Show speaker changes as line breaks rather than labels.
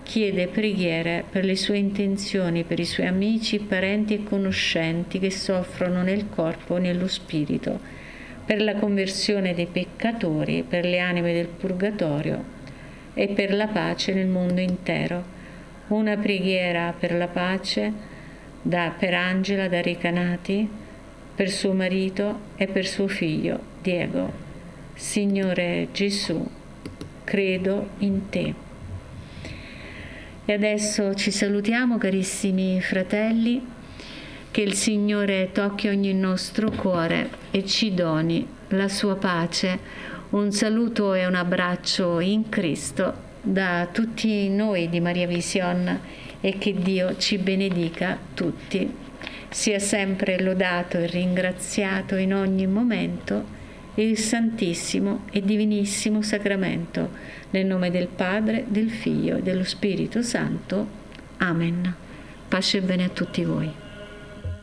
chiede preghiere per le sue intenzioni, per i suoi amici, parenti e conoscenti che soffrono nel corpo e nello spirito, per la conversione dei peccatori, per le anime del purgatorio e per la pace nel mondo intero. Una preghiera per la pace per Angela da Recanati, per suo marito e per suo figlio Diego. Signore Gesù, credo in te. E adesso ci salutiamo, carissimi fratelli, che il Signore tocchi ogni nostro cuore e ci doni la sua pace. Un saluto e un abbraccio in Cristo da tutti noi di Maria Vision e che Dio ci benedica tutti. Sia sempre lodato e ringraziato in ogni momento il Santissimo e Divinissimo Sacramento, nel nome del Padre, del Figlio e dello Spirito Santo. Amen. Pace e bene a tutti voi.